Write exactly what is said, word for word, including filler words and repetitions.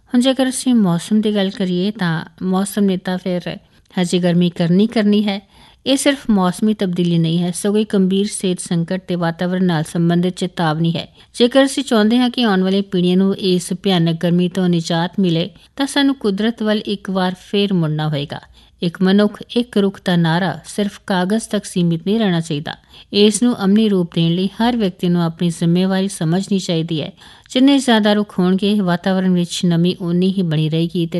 ਹੁਣ ਜੇਕਰ ਅਸੀਂ ਮੌਸਮ ਦੀ ਗੱਲ ਕਰੀਏ ਤਾਂ ਮੌਸਮ ਨੇ ਤਾਂ ਫਿਰ ਹਜੇ ਗਰਮੀ ਕਰਨੀ ਕਰਨੀ ਹੈ। ਇਹ ਸਿਰਫ ਮੌਸਮੀ ਤਬਦੀਲੀ ਨਹੀਂ ਹੈ, ਸਗੋਂ ਇੱਕ ਗੰਭੀਰ ਸਿਹਤ ਸੰਕਟ ਤੇ ਵਾਤਾਵਰਣ ਨਾਲ ਸੰਬੰਧਿਤ ਚੇਤਾਵਨੀ ਹੈ। ਜੇਕਰ ਅਸੀਂ ਚਾਹੁੰਦੇ ਹਾਂ ਕਿ ਆਉਣ ਵਾਲੀ ਪੀੜ੍ਹੀਆਂ ਨੂੰ ਇਸ ਭਿਆਨਕ ਗਰਮੀ ਤੋਂ ਨਿਜਾਤ ਮਿਲੇ ਤਾਂ ਸਾਨੂੰ ਕੁਦਰਤ ਵੱਲ ਇੱਕ ਵਾਰ ਫੇਰ ਮੁੜਨਾ ਹੋਏਗਾ। ਇੱਕ ਮਨੁੱਖ ਇੱਕ ਰੁੱਖ ਦਾ ਨਾਅਰਾ ਸਿਰਫ ਕਾਗਜ਼ ਤੱਕ ਸੀਮਿਤ ਨਹੀਂ ਰਹਿਣਾ ਚਾਹੀਦਾ। ਇਸ ਨੂੰ ਅਮਲੀ ਰੂਪ ਦੇਣ ਲਈ ਹਰ ਵਿਅਕਤੀ ਨੂੰ ਆਪਣੀ ਜ਼ਿੰਮੇਵਾਰੀ ਸਮਝਣੀ ਚਾਹੀਦੀ ਹੈ। ਜਿੰਨੇ ਜ਼ਿਆਦਾ ਰੁੱਖ ਹੋਣਗੇ, ਵਾਤਾਵਰਣ ਵਿੱਚ ਨਮੀ ਓਨੀ ਹੀ ਬਣੀ ਰਹੇਗੀ ਤੇ